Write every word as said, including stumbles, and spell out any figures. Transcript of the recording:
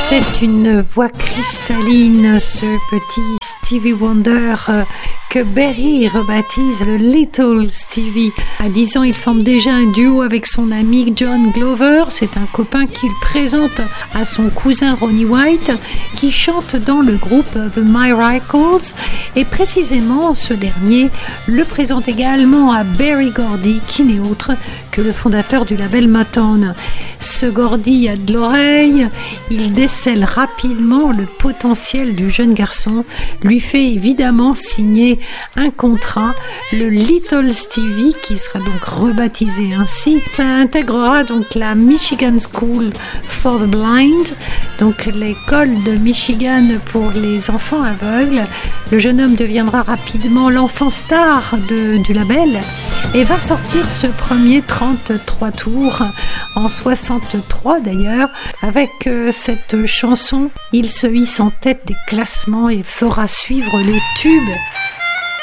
C'est une voix cristalline, ce petit Stevie Wonder euh, que Berry rebaptise le Little Stevie. À dix ans, il forme déjà un duo avec son ami John Glover. C'est un copain qu'il présente à son cousin Ronnie White, qui chante dans le groupe The Miracles. Et précisément, ce dernier le présente également à Berry Gordy, qui n'est autre que le fondateur du label Motown. Ce Gordy a de l'oreille, il décèle rapidement le potentiel du jeune garçon, lui fait évidemment signer un contrat, le Little Stevie, qui sera donc rebaptisé ainsi, intégrera donc la Michigan School for the Blind, donc l'école de Michigan pour les enfants aveugles. Le jeune homme deviendra rapidement l'enfant star de, du label et va sortir ce premier trente-trois tours en soixante-trois d'ailleurs. Avec euh, cette chanson, il se hisse en tête des classements et fera suivre le tube